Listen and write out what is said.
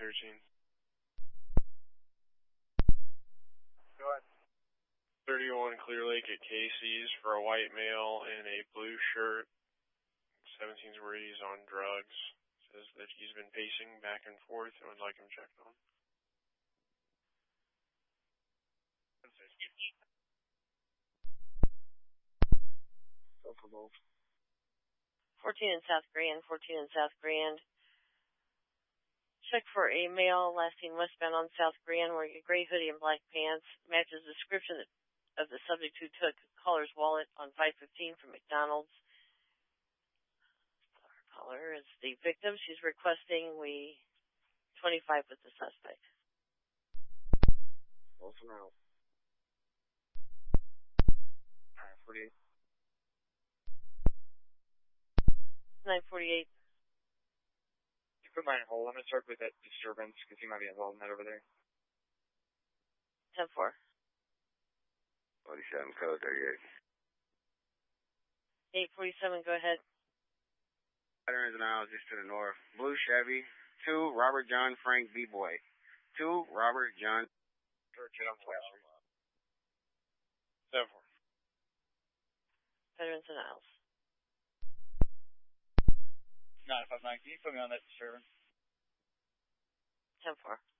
13. Go ahead. 31 Clear Lake at Casey's for a white male in a blue shirt. 17's where he's on drugs. Says that he's been pacing back and forth and would like him checked on. Go for both. 14 in South Grand, 14 in South Grand. Check for a male lasting westbound on South Grand wearing a gray hoodie and black pants. Matches the description of the subject who took caller's wallet on 515 from McDonald's. Caller is the victim. She's requesting we 25 with the suspect. Both for now. 48. 948. You put mine on hold. I'm going to start with that disturbance because he might be involved in that over there. 10-4. 47 code 38. 847, go ahead. Veterans and Isles just to the north. Blue Chevy. 2 Robert John Frank B-Boy. 2 Robert John. Third kid on Flat Street. 7-4. Veterans and Isles. 959. Can you put me on that disturbance? 10-4.